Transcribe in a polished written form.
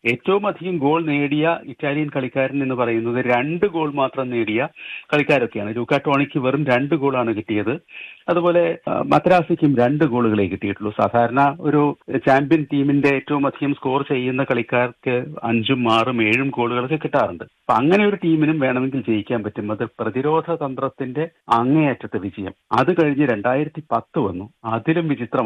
ഏറ്റവും അധികം ഗോൾ നേടിയ ഇറ്റാലിയൻ കളിക്കാരൻ എന്ന് പറയുന്നത് 2 ഗോൾ മാത്രം നേടിയ കളിക്കാരൊക്കെയാണ്. ലൂക്ക ടോണിക്ക് വെറും 2 ഗോളാണ് കിട്ടിയത്. അതുപോലെ മദ്രാസിക്കും 2 ഗോളുകളെ കിട്ടിയിട്ടുള്ളൂ. സാധാരണ ഒരു ചാമ്പ്യൻ ടീമിന്റെ ഏറ്റവും അധികം സ്കോർ ചെയ്യുന്ന കളിക്കാർക്ക് 5, 6, 7 ഗോളുകളൊക്കെ കിട്ടാറുണ്ട്. അപ്പൊ അങ്ങനെ ഒരു ടീമിനും വേണമെങ്കിൽ ജയിക്കാൻ പറ്റും. അത് പ്രതിരോധ തന്ത്രത്തിന്റെ അങ്ങേയറ്റത്തെ വിജയം. അത് കഴിഞ്ഞ് 2010 വന്നു. അതിലും വിചിത്രമാണ്.